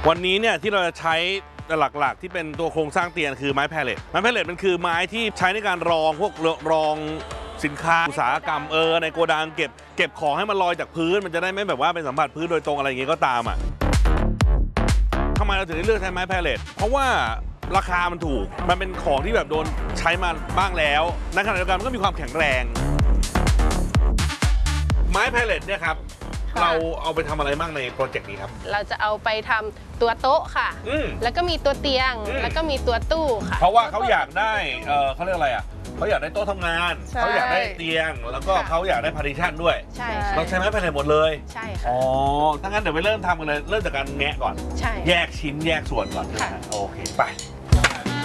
วันนี้เนี่ยที่เราจะใช้หลักๆที่เป็นตัวโครงสร้างเตียงคือไม้แพลเลตมันคือไม้ที่ใช้ในการรองพวกรองสินค้าอุตสาหกรรมในโกดังเก็บของให้มันลอยจากพื้นมันจะได้ไม่แบบว่าเป็นสัมผัสพื้นโดยตรงอะไรอย่างงี้ก็ตามอ่ะทำไมเราถึงได้เลือกใช้ไม้แพลเลตเพราะว่าราคามันถูกมันเป็นของที่แบบโดนใช้มาบ้างแล้วในขณะเดียวกันมันก็มีความแข็งแรงไม้แพลเลตเนี่ยครับเราเอาไปทำอะไรบ้างในโปรเจกต์นี้ครับเราจะเอาไปทำตัวโต๊ะค่ะแล้วก็มีตัวเตียงแล้วก็มีตัวตู้ค่ะเพราะว่าเขาอยากได้เขาเรียกอะไรอ่ะเขาอยากได้โต๊ะทำงานเขาอยากได้เตียงแล้วก็เขาอยากได้พาร์ติชันด้วยใช่เราใช้ไม้แผ่นหมดเลยใช่ค่ะอ๋อถ้างั้นเดี๋ยวไปเริ่มทำกันเลยเริ่มจากการแงะก่อนใช่แยกชิ้นแยกส่วนก่อนโอเคไป